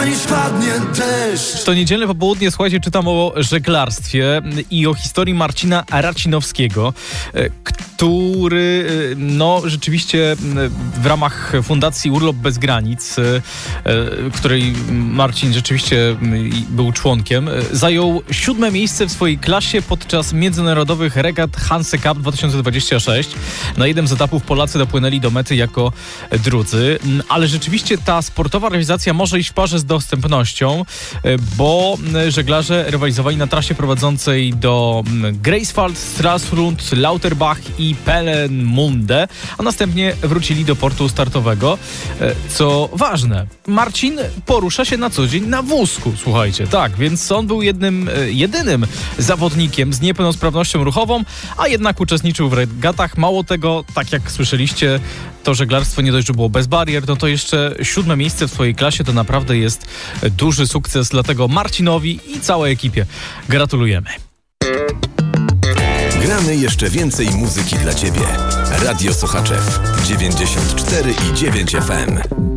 zanim spadnie deszcz. To niedzielne popołudnie, słuchajcie, czytam o żeglarstwie i o historii Marcina Racinowskiego, który rzeczywiście w ramach Fundacji Urlop Bez Granic, której Marcin rzeczywiście był członkiem, zajął 7. miejsce w swojej klasie podczas międzynarodowych regat Hanse Cup 2026. Na jednym z etapów Polacy dopłynęli do mety jako drudzy, ale rzeczywiście ta sportowa rywalizacja może iść w parze z dostępnością, bo żeglarze rywalizowali na trasie prowadzącej do Greifswald, Stralsund, Lauterbach i Peenemünde, a następnie wrócili do portu startowego. Co ważne, Marcin porusza się na co dzień na wózku, słuchajcie, tak, więc on był jedynym zawodnikiem z niepełnosprawnością ruchową, a jednak uczestniczył w regatach. Mało tego, tak jak słyszeliście, to żeglarstwo nie dość, że było bez barier, no to jeszcze 7. miejsce w swojej klasie to naprawdę jest duży sukces, dlatego Marcinowi i całej ekipie gratulujemy. Gramy jeszcze więcej muzyki dla Ciebie. Radio Sochaczew 94,9 FM.